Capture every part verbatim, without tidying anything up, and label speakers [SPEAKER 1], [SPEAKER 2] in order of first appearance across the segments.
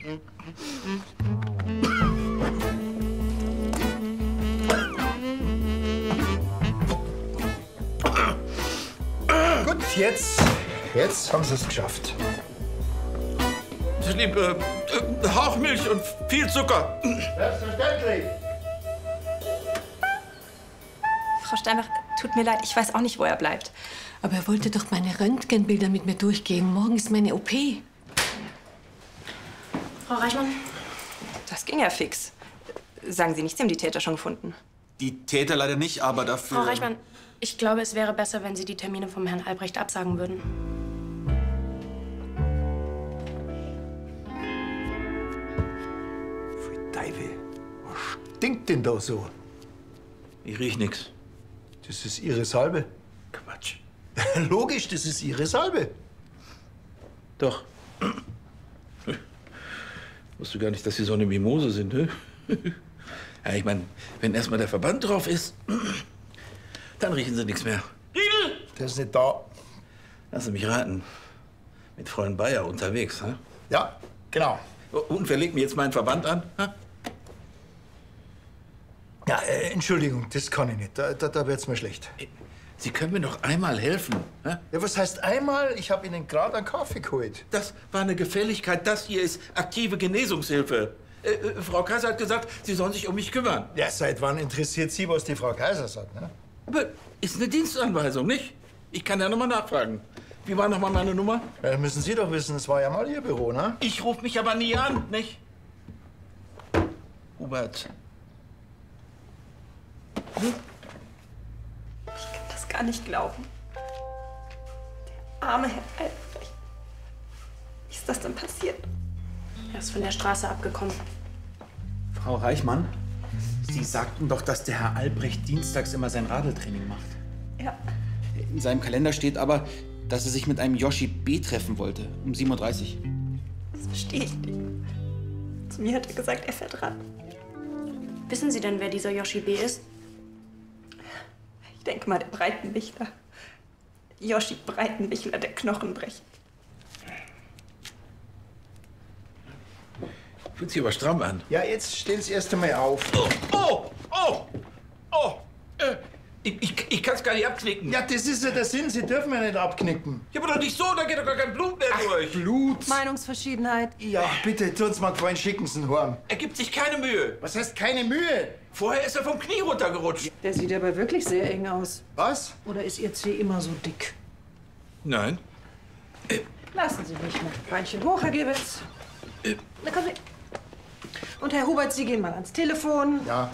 [SPEAKER 1] Gut, jetzt, jetzt haben Sie es geschafft.
[SPEAKER 2] Ich liebe äh, Hauchmilch und viel Zucker.
[SPEAKER 1] Selbstverständlich.
[SPEAKER 3] Frau Steinbach, tut mir leid, ich weiß auch nicht, wo er bleibt.
[SPEAKER 4] Aber er wollte doch meine Röntgenbilder mit mir durchgehen. Morgen ist meine O P.
[SPEAKER 3] Frau Reichmann? Das ging ja fix. Sagen Sie nicht, Sie haben die Täter schon gefunden.
[SPEAKER 2] Die Täter leider nicht, aber dafür...
[SPEAKER 5] Frau Reichmann, ich glaube, es wäre besser, wenn Sie die Termine vom Herrn Albrecht absagen würden.
[SPEAKER 1] Für Teufel, was stinkt denn da so?
[SPEAKER 2] Ich riech nix.
[SPEAKER 1] Das ist Ihre Salbe.
[SPEAKER 2] Quatsch.
[SPEAKER 1] Logisch, das ist Ihre Salbe.
[SPEAKER 2] Doch. Wusste gar nicht, dass Sie so eine Mimose sind, ne? Ja, ich meine, wenn erstmal der Verband drauf ist, dann riechen Sie nichts mehr. Riedel!
[SPEAKER 1] Der ist nicht da.
[SPEAKER 2] Lassen Sie mich raten. Mit Freund Bayer unterwegs, ne?
[SPEAKER 1] Ja, genau.
[SPEAKER 2] Und wer legt mir jetzt meinen Verband an? Ha?
[SPEAKER 1] Ja, äh, Entschuldigung, das kann ich nicht. Da, da, da wird's mir schlecht.
[SPEAKER 2] Sie können mir doch einmal helfen. Ne?
[SPEAKER 1] Ja, was heißt einmal? Ich habe Ihnen gerade einen Kaffee geholt.
[SPEAKER 2] Das war eine Gefälligkeit. Das hier ist aktive Genesungshilfe. Äh, äh, Frau Kaiser hat gesagt, Sie sollen sich um mich kümmern.
[SPEAKER 1] Ja, seit wann interessiert Sie, was die Frau Kaiser sagt, ne?
[SPEAKER 2] Aber ist eine Dienstanweisung, nicht? Ich kann ja noch mal nachfragen. Wie war noch mal meine Nummer?
[SPEAKER 1] Ja, das müssen Sie doch wissen, es war ja mal Ihr Büro, ne?
[SPEAKER 2] Ich rufe mich aber nie an, nicht? Hubert.
[SPEAKER 3] Hm? Ich kann das gar nicht glauben. Der arme Herr Albrecht. Wie ist das denn passiert?
[SPEAKER 5] Er ist von der Straße abgekommen.
[SPEAKER 6] Frau Reichmann, Sie sagten doch, dass der Herr Albrecht dienstags immer sein Radeltraining macht.
[SPEAKER 3] Ja.
[SPEAKER 6] In seinem Kalender steht aber, dass er sich mit einem Yoshi B. treffen wollte, um sieben Uhr dreißig.
[SPEAKER 3] Das verstehe ich nicht. Zu mir hat er gesagt, er fährt ran.
[SPEAKER 5] Wissen Sie denn, wer dieser Yoshi B. ist?
[SPEAKER 3] Ich denke mal, der Breitenbichler. Yoshi Breitenbichler, der Knochenbrecher.
[SPEAKER 2] Fühlt sich aber stramm an.
[SPEAKER 1] Ja, jetzt stellen Sie erst einmal auf.
[SPEAKER 2] Oh, oh, oh, oh. Äh, ich ich, ich kann es gar nicht abknicken.
[SPEAKER 1] Ja, das ist ja der Sinn. Sie dürfen ja nicht abknicken.
[SPEAKER 2] Ja, aber doch nicht so, da geht doch gar kein Blut mehr durch.
[SPEAKER 1] Blut.
[SPEAKER 4] Meinungsverschiedenheit.
[SPEAKER 1] Ja, bitte, tun's mal gefallen, schicken Sie ihn heim.
[SPEAKER 2] Er gibt sich keine Mühe.
[SPEAKER 1] Was heißt keine Mühe?
[SPEAKER 2] Vorher ist er vom Knie runtergerutscht.
[SPEAKER 4] Der sieht aber wirklich sehr eng aus.
[SPEAKER 1] Was?
[SPEAKER 4] Oder ist Ihr Zeh immer so dick?
[SPEAKER 2] Nein.
[SPEAKER 4] Lassen Sie mich mal. Beinchen hoch, Herr Gewitz.
[SPEAKER 2] Äh.
[SPEAKER 4] Na, kommen Sie. Und Herr Hubert, Sie gehen mal ans Telefon.
[SPEAKER 1] Ja.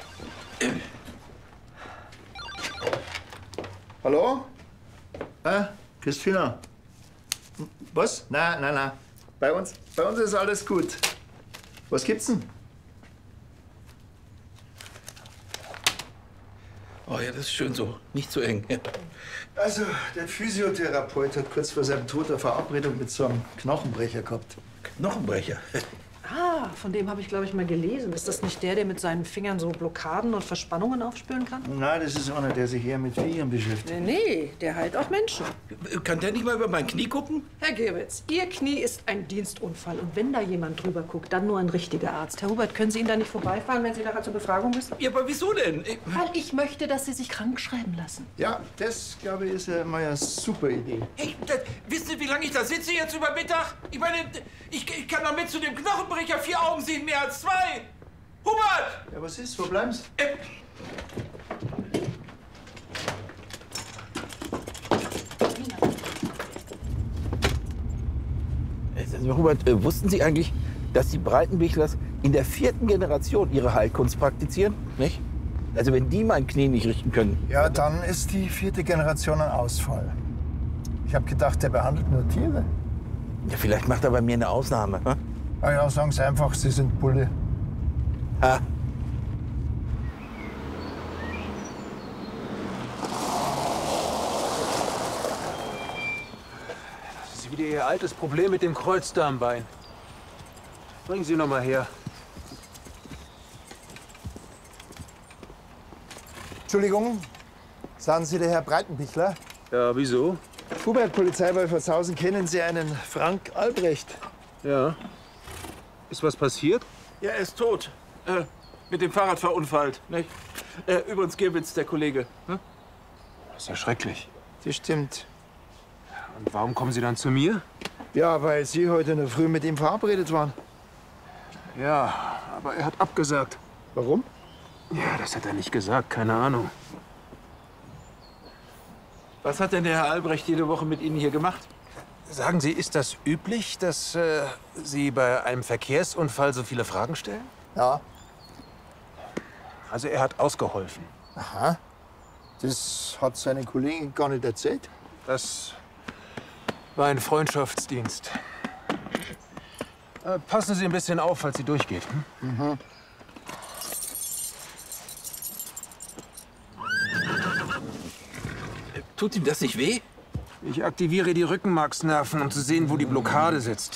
[SPEAKER 1] Hallo? Hä? Christina? Was? Nein, nein, nein. Bei uns, bei uns ist alles gut. Was gibt's denn?
[SPEAKER 2] Oh ja, das ist schön so. Nicht zu eng. Ja.
[SPEAKER 1] Also, der Physiotherapeut hat kurz vor seinem Tod eine Verabredung mit so einem Knochenbrecher gehabt.
[SPEAKER 2] Knochenbrecher?
[SPEAKER 4] Ah, von dem habe ich, glaube ich, mal gelesen. Ist das nicht der, der mit seinen Fingern so Blockaden und Verspannungen aufspüren kann?
[SPEAKER 1] Nein, das ist einer, der sich eher mit Viechern beschäftigt.
[SPEAKER 4] Nee, nee, der heilt auch Menschen.
[SPEAKER 2] Kann der nicht mal über mein Knie gucken?
[SPEAKER 4] Herr Gewitz, Ihr Knie ist ein Dienstunfall. Und wenn da jemand drüber guckt, dann nur ein richtiger Arzt. Herr Hubert, können Sie ihn da nicht vorbeifahren, wenn Sie nachher zur Befragung müssen?
[SPEAKER 2] Ja, aber wieso denn? Ich
[SPEAKER 4] Weil ich möchte, dass Sie sich krank schreiben lassen.
[SPEAKER 1] Ja, das, glaube ich, ist ja mal eine super Idee.
[SPEAKER 2] Hey, das, wissen Sie, wie lange ich da sitze jetzt über Mittag? Ich meine, ich, ich kann damit zu dem Knochenbrecher vier Augen sehen, mehr als zwei. Hubert!
[SPEAKER 1] Ja, was ist? Wo bleiben Sie?
[SPEAKER 2] Äh, Hubert, äh, wussten Sie eigentlich, dass die Breitenbichlers in der vierten Generation ihre Heilkunst praktizieren? Nicht? Also wenn die mein Knie nicht richten können.
[SPEAKER 1] Ja, dann ist die vierte Generation ein Ausfall. Ich habe gedacht, der behandelt nur Tiere.
[SPEAKER 2] Ja, vielleicht macht er bei mir eine Ausnahme. Hm?
[SPEAKER 1] Ah ja, sagen Sie einfach, Sie sind Bulle.
[SPEAKER 2] Ah.
[SPEAKER 7] Das ist wieder Ihr altes Problem mit dem Kreuzdarmbein. Bringen Sie noch mal her.
[SPEAKER 1] Entschuldigung, sagen Sie der Herr Breitenbichler?
[SPEAKER 7] Ja, wieso?
[SPEAKER 1] Hubert, Polizei Wolfertshausen, kennen Sie einen Frank Albrecht?
[SPEAKER 7] Ja. Ist was passiert?
[SPEAKER 2] Ja, er ist tot. Äh, mit dem Fahrrad verunfallt. Nicht? Äh, übrigens Gewitz, der Kollege. Hm?
[SPEAKER 7] Das ist ja schrecklich.
[SPEAKER 1] Das stimmt.
[SPEAKER 7] Und warum kommen Sie dann zu mir?
[SPEAKER 1] Ja, weil Sie heute in der Früh mit ihm verabredet waren.
[SPEAKER 7] Ja, aber er hat abgesagt.
[SPEAKER 1] Warum?
[SPEAKER 7] Ja, das hat er nicht gesagt. Keine Ahnung.
[SPEAKER 2] Was hat denn der Herr Albrecht jede Woche mit Ihnen hier gemacht?
[SPEAKER 7] Sagen Sie, ist das üblich, dass äh, Sie bei einem Verkehrsunfall so viele Fragen stellen?
[SPEAKER 1] Ja.
[SPEAKER 7] Also er hat ausgeholfen.
[SPEAKER 1] Aha. Das hat seine Kollegin gar nicht erzählt.
[SPEAKER 7] Das war ein Freundschaftsdienst. Äh, passen Sie ein bisschen auf, falls sie durchgeht. Hm?
[SPEAKER 1] Mhm.
[SPEAKER 2] Tut ihm das nicht weh?
[SPEAKER 7] Ich aktiviere die Rückenmarksnerven, um zu sehen, wo die Blockade sitzt.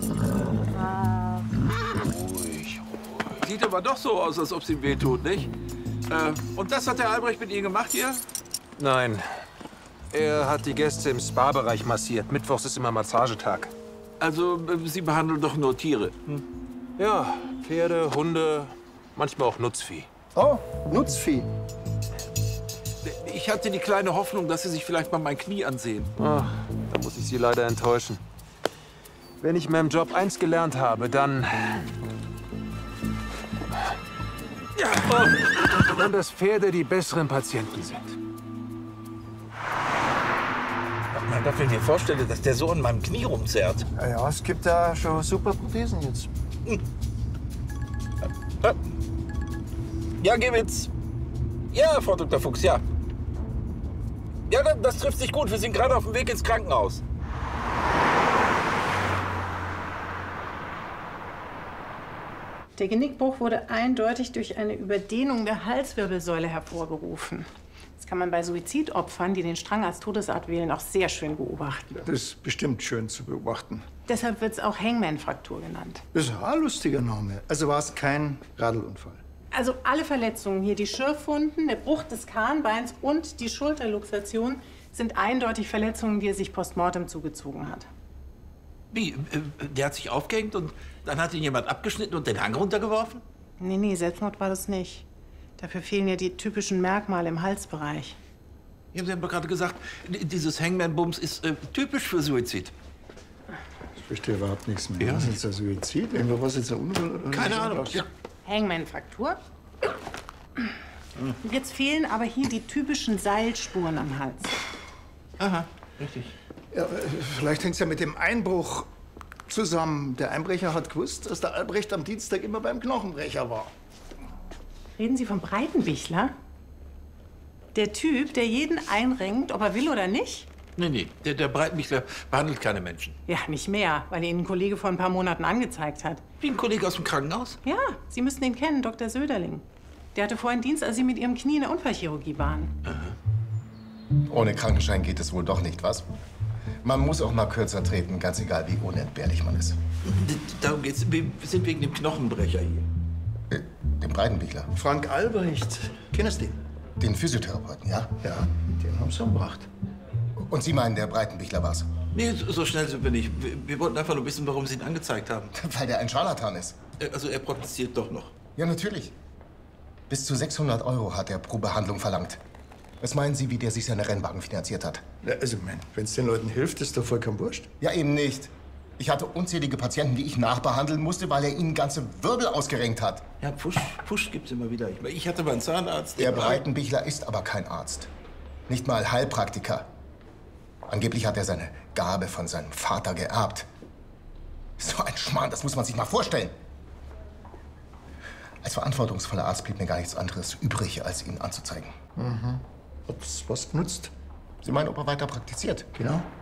[SPEAKER 2] Ruhig, ruhig. Sieht aber doch so aus, als ob es ihm weh tut, nicht? Äh, und das hat der Albrecht mit Ihnen gemacht hier?
[SPEAKER 7] Nein. Er hat die Gäste im Spa-Bereich massiert. Mittwochs ist immer Massagetag.
[SPEAKER 2] Also, äh, Sie behandeln doch nur Tiere. Hm?
[SPEAKER 7] Ja, Pferde, Hunde, manchmal auch Nutzvieh.
[SPEAKER 1] Oh, Nutzvieh.
[SPEAKER 2] Ich hatte die kleine Hoffnung, dass Sie sich vielleicht mal mein Knie ansehen.
[SPEAKER 7] Ach, da muss ich Sie leider enttäuschen. Wenn ich in meinem Job eins gelernt habe, dann... Ja, oh, dann, dass Pferde die besseren Patienten sind.
[SPEAKER 2] Mein Gott, wenn ich mir vorstelle, dass der so an meinem Knie rumzerrt.
[SPEAKER 1] Ja, ja, es gibt da schon super Prothesen jetzt.
[SPEAKER 2] Hm. Ja, Gewitz. Ja, Frau Doktor Fuchs, ja. Ja, das trifft sich gut. Wir sind gerade auf dem Weg ins Krankenhaus.
[SPEAKER 4] Der Genickbruch wurde eindeutig durch eine Überdehnung der Halswirbelsäule hervorgerufen. Das kann man bei Suizidopfern, die den Strang als Todesart wählen, auch sehr schön beobachten.
[SPEAKER 1] Das ist bestimmt schön zu beobachten.
[SPEAKER 4] Deshalb wird es auch Hangman-Fraktur genannt.
[SPEAKER 1] Das ist ein lustiger Name. Also war es kein Radlunfall.
[SPEAKER 4] Also alle Verletzungen hier, die Schürfwunden, der Bruch des Kahnbeins und die Schulterluxation sind eindeutig Verletzungen, die er sich postmortem zugezogen hat.
[SPEAKER 2] Wie? Der hat sich aufgehängt und dann hat ihn jemand abgeschnitten und den Hang runtergeworfen?
[SPEAKER 4] Nee, nee, Selbstmord war das nicht. Dafür fehlen ja die typischen Merkmale im Halsbereich.
[SPEAKER 2] Ja, Sie haben doch gerade gesagt, dieses Hangman-Bums ist äh, typisch für Suizid.
[SPEAKER 1] Ich verstehe überhaupt nichts mehr.
[SPEAKER 2] Ja.
[SPEAKER 1] Was ist jetzt der Suizid? Irgendwo was jetzt der Unfall? Oder
[SPEAKER 2] Keine
[SPEAKER 1] was?
[SPEAKER 2] Ahnung. Ja.
[SPEAKER 4] Hangman-Fraktur. Jetzt fehlen aber hier die typischen Seilspuren am Hals.
[SPEAKER 2] Aha, richtig.
[SPEAKER 1] Ja, vielleicht hängt es ja mit dem Einbruch zusammen. Der Einbrecher hat gewusst, dass der Albrecht am Dienstag immer beim Knochenbrecher war.
[SPEAKER 4] Reden Sie vom Breitenbichler? Der Typ, der jeden einrenkt, ob er will oder nicht?
[SPEAKER 2] Nee, nee, der, der Breitenbichler behandelt keine Menschen.
[SPEAKER 4] Ja, nicht mehr, weil ihn ein Kollege vor ein paar Monaten angezeigt hat.
[SPEAKER 2] Wie ein Kollege aus dem Krankenhaus?
[SPEAKER 4] Ja, Sie müssten ihn kennen, Doktor Söderling. Der hatte vorhin Dienst, als Sie mit Ihrem Knie in der Unfallchirurgie waren.
[SPEAKER 2] Aha.
[SPEAKER 8] Ohne Krankenschein geht es wohl doch nicht, was? Man muss auch mal kürzer treten, ganz egal, wie unentbehrlich man ist.
[SPEAKER 2] D darum geht's. Wir sind wegen dem Knochenbrecher hier.
[SPEAKER 8] Äh, dem Breitenbichler?
[SPEAKER 1] Frank Albrecht. Kennst du den?
[SPEAKER 8] Den Physiotherapeuten, ja?
[SPEAKER 1] Ja, den haben sie umgebracht.
[SPEAKER 8] Und Sie meinen, der Breitenbichler war's?
[SPEAKER 2] Nee, so, so schnell sind wir nicht. Wir, wir wollten einfach nur wissen, warum Sie ihn angezeigt haben.
[SPEAKER 8] Weil der ein Scharlatan ist.
[SPEAKER 2] Äh, Also er protestiert doch noch.
[SPEAKER 8] Ja, natürlich. Bis zu sechshundert Euro hat er pro Behandlung verlangt. Was meinen Sie, wie der sich seine Rennwagen finanziert hat?
[SPEAKER 1] Ja, also, wenn es den Leuten hilft, ist doch vollkommen wurscht.
[SPEAKER 8] Ja, eben nicht. Ich hatte unzählige Patienten, die ich nachbehandeln musste, weil er ihnen ganze Wirbel ausgerenkt hat.
[SPEAKER 2] Ja, Pfusch, Pfusch gibt's immer wieder. Ich, ich hatte mal einen Zahnarzt.
[SPEAKER 8] Der Breitenbichler ist aber kein Arzt. Nicht mal Heilpraktiker. Angeblich hat er seine Gabe von seinem Vater geerbt. So ein Schmarrn, das muss man sich mal vorstellen. Als verantwortungsvoller Arzt blieb mir gar nichts anderes übrig, als ihn anzuzeigen.
[SPEAKER 1] Mhm. Hab's was genutzt?
[SPEAKER 8] Sie meinen, ob er weiter praktiziert?
[SPEAKER 1] Genau.